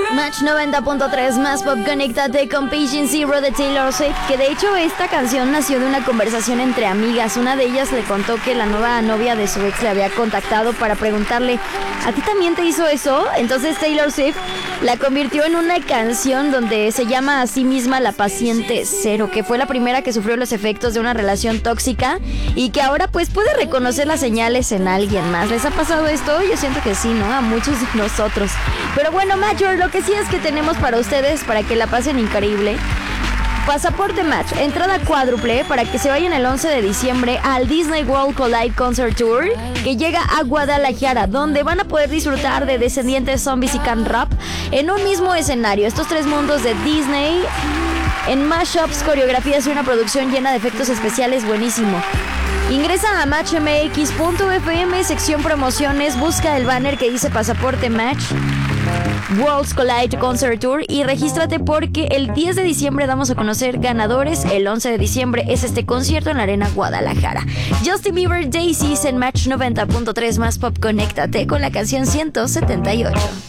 Match 90.3 más pop, conéctate con Patient Zero de Taylor Swift, que de hecho esta canción nació de una conversación entre amigas. Una de ellas le contó que la nueva novia de su ex le había contactado para preguntarle, ¿a ti también te hizo eso? Entonces Taylor Swift la convirtió en una canción donde se llama a sí misma La Paciente Cero, que fue la primera que sufrió los efectos de una relación tóxica y que ahora pues puede reconocer las señales en alguien más. ¿Les ha pasado esto? Yo siento que sí, ¿no? A muchos de nosotros. Pero bueno, Major, lo que sí es que tenemos para ustedes, para que la pasen increíble, pasaporte Match, entrada cuádruple para que se vayan el 11 de diciembre al Disney World Collide Concert Tour, que llega a Guadalajara, donde van a poder disfrutar de Descendientes, Zombies y Can Rap en un mismo escenario. Estos tres mundos de Disney en mashups, coreografías y una producción llena de efectos especiales buenísimo. Ingresa a matchmx.fm, sección promociones, busca el banner que dice Pasaporte Match Worlds Collide Concert Tour y regístrate porque el 10 de diciembre damos a conocer ganadores. El 11 de diciembre es este concierto en la Arena Guadalajara. Justin Bieber, Daisies en Match 90.3 más pop, conéctate con la canción 178.